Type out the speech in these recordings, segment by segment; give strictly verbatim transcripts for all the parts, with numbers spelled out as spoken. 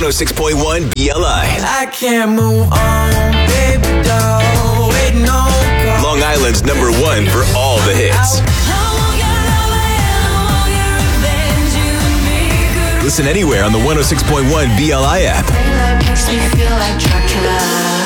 one oh six point one B L I. I can't move on, baby doll. Wait, no. Long Island's number one for all the hits. Listen anywhere on the one oh six point one B L I app. Makes me feel like Dracula.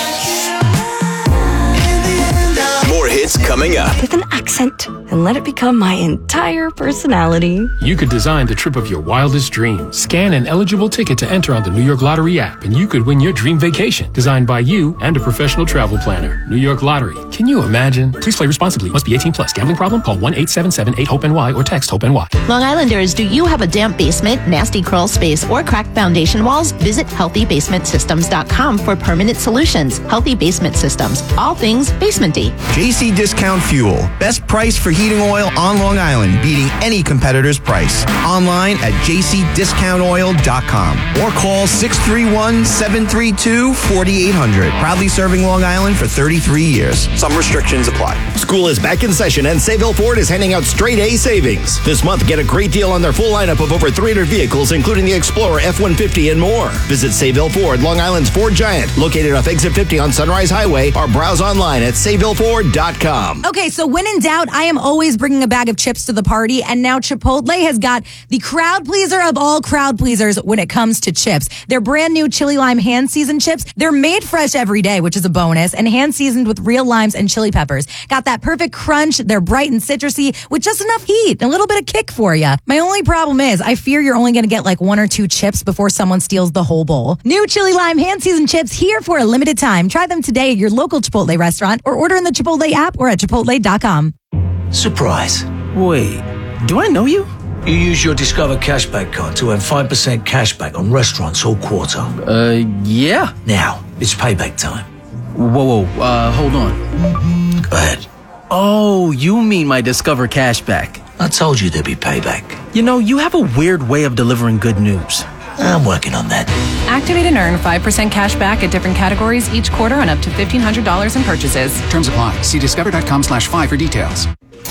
More hits coming up. With an accent, and let it become my entire personality. You could design the trip of your wildest dreams. Scan an eligible ticket to enter on the New York Lottery app, and you could win your dream vacation. Designed by you and a professional travel planner. New York Lottery. Can you imagine? Please play responsibly. Must be eighteen plus. Gambling problem? Call one eight seven seven eight hope N Y or text HOPE-N Y. Long Islanders, do you have a damp basement, nasty crawl space, or cracked foundation walls? Visit healthy basement systems dot com for permanent solutions. Healthy Basement Systems. All things basement-y. J C Discount Fuel. Best price for heating oil on Long Island, beating any competitor's price. Online at j c discount oil dot com or call six three one, seven three two, four eight zero zero. Proudly serving Long Island for thirty-three years. Some restrictions apply. School is back in session and Sayville Ford is handing out straight A savings. This month, get a great deal on their full lineup of over three hundred vehicles, including the Explorer, F one fifty, and more. Visit Sayville Ford, Long Island's Ford Giant, located off Exit fifty on Sunrise Highway, or browse online at sayville ford dot com. Okay, so when in doubt, I am always bringing a bag of chips to the party, and now Chipotle has got the crowd pleaser of all crowd pleasers when it comes to chips. Their brand new chili lime hand seasoned chips, they're made fresh every day, which is a bonus, and hand seasoned with real limes and chili peppers. Got that perfect crunch, they're bright and citrusy with just enough heat, a little bit of kick for you. My only problem is, I fear you're only going to get like one or two chips before someone steals the whole bowl. New chili lime hand seasoned chips here for a limited time. Try them today at your local Chipotle restaurant or order in the Chipotle app or at chipotle dot com. Surprise. Wait, do I know you? You use your Discover Cashback card to earn five percent cashback on restaurants all quarter. Uh, yeah. Now, it's payback time. Whoa, whoa, uh, hold on. Go ahead. Oh, you mean my Discover Cashback. I told you there'd be payback. You know, you have a weird way of delivering good news. I'm working on that. Activate and earn five percent cash back at different categories each quarter on up to fifteen hundred dollars in purchases. Terms apply. See discover dot com slash five for details.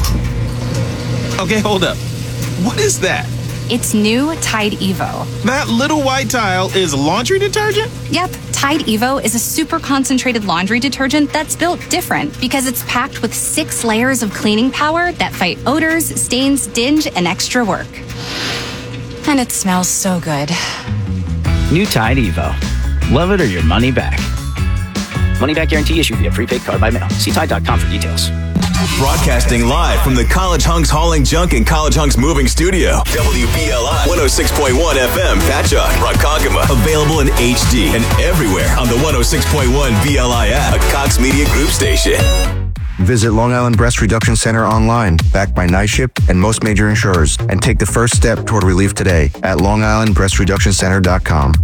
Okay, hold up. What is that? It's new Tide Evo. That little white tile is laundry detergent? Yep. Tide Evo is a super concentrated laundry detergent that's built different because it's packed with six layers of cleaning power that fight odors, stains, dinge, and extra work. And it smells so good. New Tide Evo. Love it or your money back. Money back guarantee issued via prepaid card by mail. See Tide dot com for details. Broadcasting live from the College Hunks Hauling Junk and College Hunks Moving Studio. W B L I one oh six point one F M, Patchogue, Ronkonkoma. Available in H D and everywhere on the one oh six point one B L I app, a Cox Media Group station. Visit Long Island Breast Reduction Center online, backed by NYSHIP and most major insurers, and take the first step toward relief today at long island breast reduction center dot com.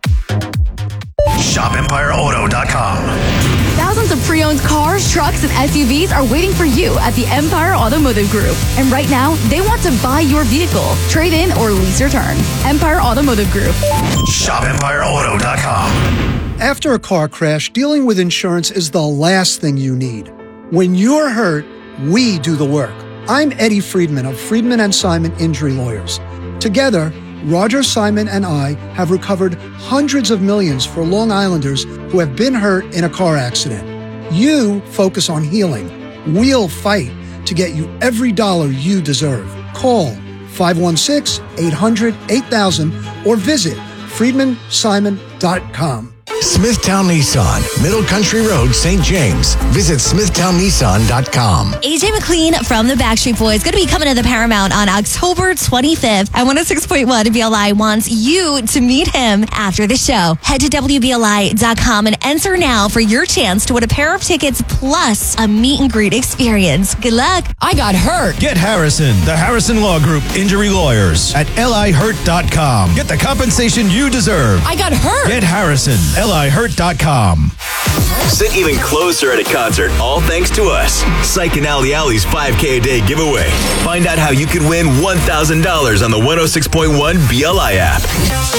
shop empire auto dot com. Thousands of pre-owned cars, trucks, and S U Vs are waiting for you at the Empire Automotive Group. And right now, they want to buy your vehicle, trade in, or lease your turn. Empire Automotive Group. shop empire auto dot com. After a car crash, dealing with insurance is the last thing you need. When you're hurt, we do the work. I'm Eddie Friedman of Friedman and Simon Injury Lawyers. Together, Roger, Simon, and I have recovered hundreds of millions for Long Islanders who have been hurt in a car accident. You focus on healing. We'll fight to get you every dollar you deserve. Call five one six, eight hundred, eight thousand or visit friedman simon dot com. Smithtown Nissan, Middle Country Road, Saint James. Visit smithtown nissan dot com. A J McLean from the Backstreet Boys going to be coming to the Paramount on October twenty-fifth. And one oh six point one B L I wants you to meet him after the show. Head to W B L I dot com and enter now for your chance to win a pair of tickets plus a meet and greet experience. Good luck. I got hurt. Get Harrison, the Harrison Law Group Injury Lawyers at L I hurt dot com. Get the compensation you deserve. I got hurt. Get Harrison, L I hurt dot com. Sit even closer at a concert, all thanks to us. Psych and Alley Alley's five K a day giveaway. Find out how you could win one thousand dollars on the one oh six point one B L I app.